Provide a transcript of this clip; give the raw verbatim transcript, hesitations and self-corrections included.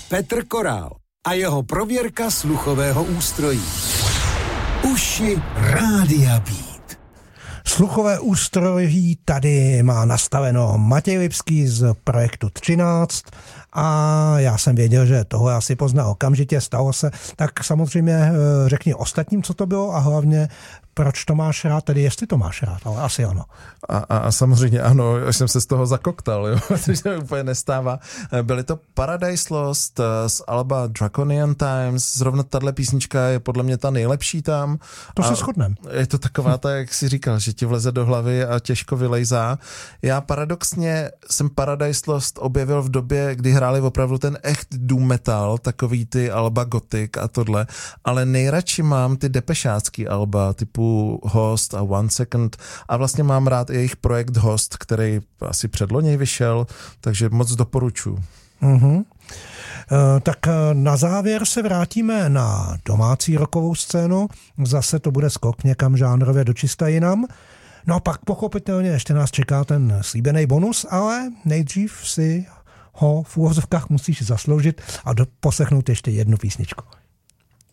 Petr Korál a jeho prověrka sluchového ústrojí. Uši Rádia Beat. Sluchové ústrojí tady má nastaveno Matěj Lipský z projektu třináct a já jsem věděl, že toho asi pozná okamžitě, stalo se. Tak samozřejmě řekni ostatním, co to bylo a hlavně proč to máš rád, tedy jestli to máš rád, ale asi ano. A, a, a samozřejmě ano, až jsem se z toho zakoktal, jo, protože se úplně nestává. Byly to Paradise Lost z alba Draconian Times, zrovna tahle písnička je podle mě ta nejlepší tam. To se shodneme. Je to taková ta, jak jsi říkal, že ti vleze do hlavy a těžko vylejzá. Já paradoxně jsem Paradise Lost objevil v době, kdy hráli opravdu ten echt doom metal, takový ty alba Gothic a tohle, ale nejradši mám ty depešácký alba, typu Host a One Second a vlastně mám rád i jejich projekt Host, který asi předloni vyšel, takže moc doporučuji. Uh-huh. Uh, tak na závěr se vrátíme na domácí rockovou scénu, zase to bude skok někam žánrově dočista jinam. No a pak pochopitelně ještě nás čeká ten slíbený bonus, ale nejdřív si ho v úvozovkách musíš zasloužit a poslechnout ještě jednu písničku.